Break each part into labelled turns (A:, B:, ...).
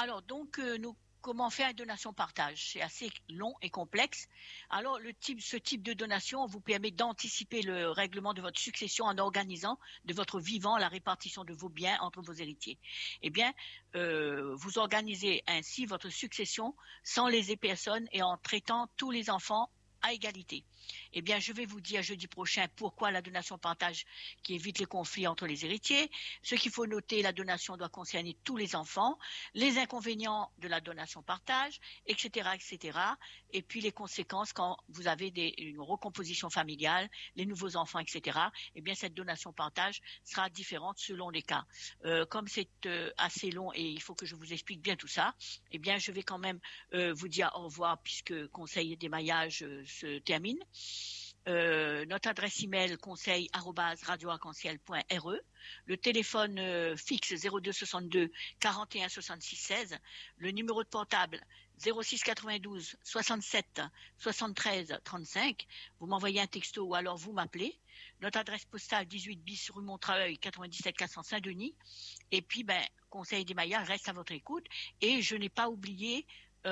A: Alors, donc, comment faire une donation-partage? C'est assez long et complexe. Alors, ce type de donation vous permet d'anticiper le règlement de votre succession en organisant de votre vivant la répartition de vos biens entre vos héritiers. Eh bien, vous organisez ainsi votre succession sans léser personne et en traitant tous les enfants à égalité. Eh bien, je vais vous dire jeudi prochain pourquoi la donation-partage qui évite les conflits entre les héritiers. Ce qu'il faut noter, la donation doit concerner tous les enfants, les inconvénients de la donation-partage, etc., etc. Et puis les conséquences quand vous avez une recomposition familiale, les nouveaux enfants, etc. Eh bien, cette donation-partage sera différente selon les cas. Comme c'est assez long et il faut que je vous explique bien tout ça, eh bien, je vais quand même vous dire au revoir puisque conseil d'émaillage se termine. Notre adresse email conseil@radioarc-en-ciel.re, le téléphone fixe 02 62 41 66 16, le numéro de portable 06 92 67 73 35. Vous m'envoyez un texto ou alors vous m'appelez. Notre adresse postale 18 bis rue Montreuil 97 400 Saint-Denis. Et puis conseil d'émaillage reste à votre écoute et je n'ai pas oublié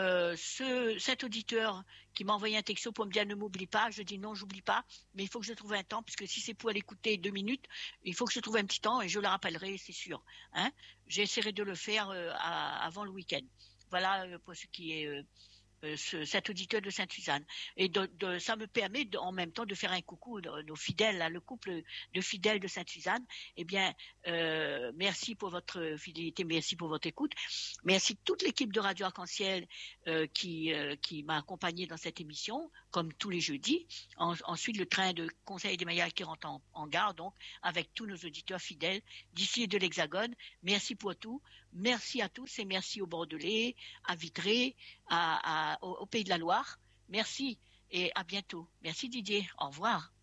A: cet auditeur qui m'a envoyé un texto pour me dire ne m'oublie pas, je dis non, j'oublie pas, mais il faut que je trouve un temps, puisque si c'est pour aller écouter 2 minutes, il faut que je trouve un petit temps et je le rappellerai, c'est sûr. Hein, j'essaierai de le faire avant le week-end. Voilà pour ce qui est cet auditeur de Sainte-Suzanne. Et ça me permet en même temps de faire un coucou à nos fidèles, là, le couple de fidèles de Sainte-Suzanne. Eh bien, merci pour votre fidélité, merci pour votre écoute. Merci toute l'équipe de Radio Arc-en-Ciel qui m'a accompagné dans cette émission, comme tous les jeudis. Ensuite, le train de Conseil des Maillards qui rentre en gare, donc, avec tous nos auditeurs fidèles d'ici et de l'Hexagone. Merci pour tout. Merci à tous et merci aux Bordelais, à Vitré, au Pays de la Loire. Merci et à bientôt. Merci Didier. Au revoir.